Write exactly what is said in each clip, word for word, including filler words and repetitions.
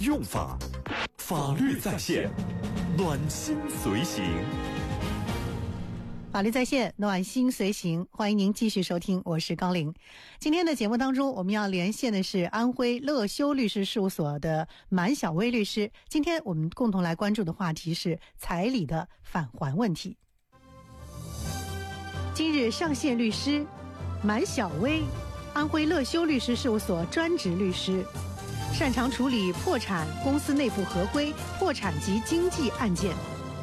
用法，法律在线，暖心随行。 法律在线，暖心随行，欢迎您继续收听，我是高玲。今天的节目当中，我们要连线的是安徽乐修律师事务所的满小薇律师。今天我们共同来关注的话题是彩礼的返还问题。今日上线律师满小薇，安徽乐修律师事务所专职律师，擅长处理破产、公司内部合规、破产及经济案件。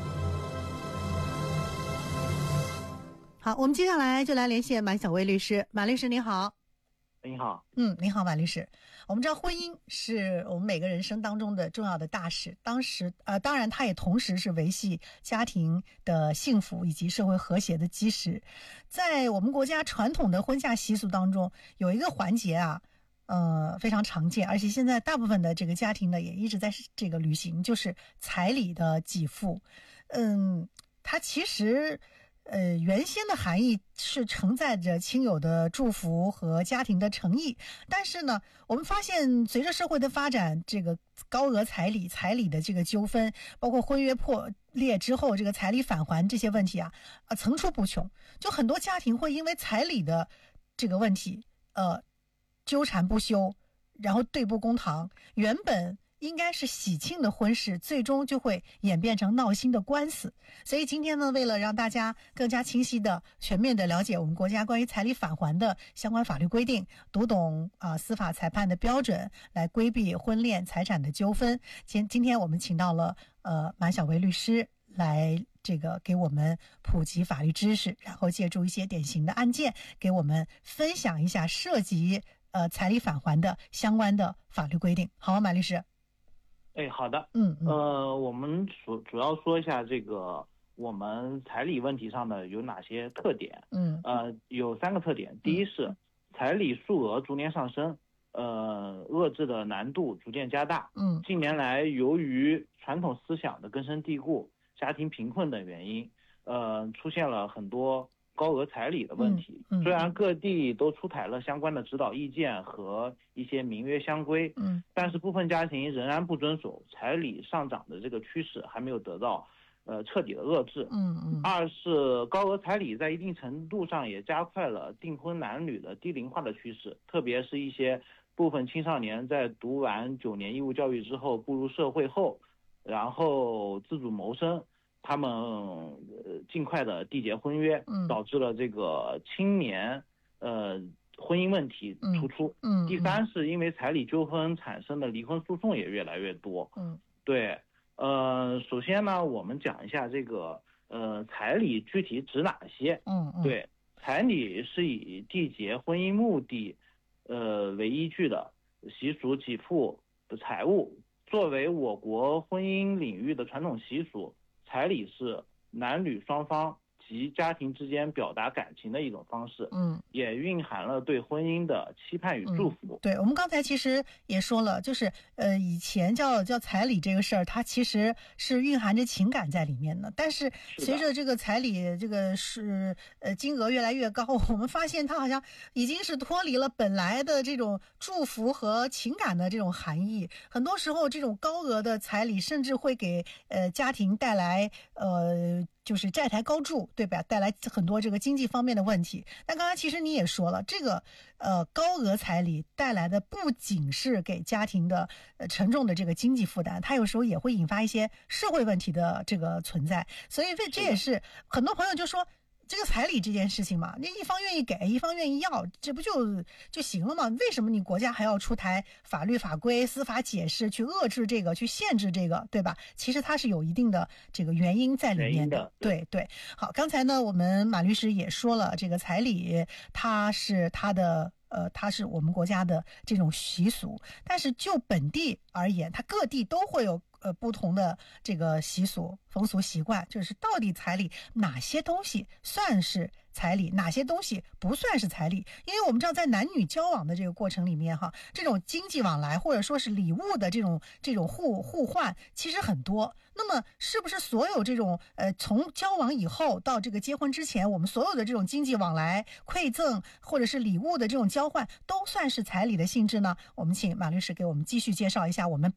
好，我们接下来就来连线满小薇律师。满律师您好。 您好。 嗯，您好，满律师。我们知道婚姻是我们每个人生当中的重要的大事，当时呃，当然它也同时是维系家庭的幸福以及社会和谐的基石。在我们国家传统的婚嫁习俗当中，有一个环节啊，呃，非常常见，而且现在大部分的这个家庭呢也一直在这个履行，就是彩礼的给付。嗯，它其实呃，原先的含义是承载着亲友的祝福和家庭的诚意，但是呢，我们发现随着社会的发展，这个高额彩礼、彩礼的这个纠纷，包括婚约破裂之后这个彩礼返还这些问题啊，啊层出不穷。就很多家庭会因为彩礼的这个问题，呃，纠缠不休，然后对簿公堂。原本应该是喜庆的婚事，最终就会演变成闹心的官司。所以今天呢，为了让大家更加清晰的、全面的了解我们国家关于彩礼返还的相关法律规定，读懂啊、呃、司法裁判的标准，来规避婚恋财产的纠纷。今今天我们请到了呃满小薇律师来这个给我们普及法律知识，然后借助一些典型的案件，给我们分享一下涉及呃彩礼返还的相关的法律规定。好，满律师。 哎，好的。 嗯嗯。 呃，我们主主要说一下这个我们彩礼问题上的有哪些特点。 嗯。 呃，有三个特点。第一是彩礼数额逐年上升，呃，遏制的难度逐渐加大。 嗯。 近年来，由于传统思想的根深蒂固、家庭贫困等原因，呃，出现了很多高额彩礼的问题。 嗯嗯、 虽然各地都出台了相关的指导意见和一些民约相规， 嗯， 但是部分家庭仍然不遵守，彩礼上涨的这个趋势还没有得到呃彻底的遏制。 嗯嗯。 二是高额彩礼在一定程度上也加快了订婚男女的低龄化的趋势，特别是一些部分青少年在读完九年义务教育之后步入社会后，然后自主谋生，他们呃尽快的缔结婚约， 嗯， 导致了这个青年呃婚姻问题突出。 嗯，嗯第三是因为彩礼纠纷产生的离婚诉讼也越来越多。 嗯， 对，呃，首先呢，我们讲一下这个呃彩礼具体指哪些。 嗯嗯， 对，彩礼是以缔结婚姻目的呃为依据的习俗给付的财物。作为我国婚姻领域的传统习俗，彩礼是男女双方及家庭之间表达感情的一种方式， 嗯， 也蕴含了对婚姻的期盼与祝福。 嗯、对，我们刚才其实也说了，就是呃，以前叫叫彩礼这个事儿，它其实是蕴含着情感在里面的。但是随着这个彩礼这个是呃金额越来越高，我们发现它好像已经是脱离了本来的这种祝福和情感的这种含义。很多时候，这种高额的彩礼甚至会给呃家庭带来呃。就是债台高筑，对吧？带来很多这个经济方面的问题。但刚才其实你也说了，这个呃高额彩礼带来的不仅是给家庭的呃沉重的这个经济负担，它有时候也会引发一些社会问题的这个存在。所以这也是很多朋友就说，这个彩礼这件事情嘛，那一方愿意给，一方愿意要，这不就就行了吗？为什么你国家还要出台法律法规、司法解释去遏制这个、去限制这个，对吧？其实它是有一定的这个原因在里面的。 的对对。好，刚才呢，我们马律师也说了，这个彩礼它是它的。呃，它是我们国家的这种习俗，但是就本地而言，它各地都会有呃不同的这个习俗、风俗习惯，就是到底彩礼哪些东西算是彩礼，哪些东西不算是彩礼？因为我们知道，在男女交往的这个过程里面，哈，这种经济往来或者说是礼物的这种这种互互换，其实很多。那么，是不是所有这种呃从交往以后到这个结婚之前，我们所有的这种经济往来、馈赠或者是礼物的这种交换，都算是彩礼的性质呢？我们请马律师给我们继续介绍一下我们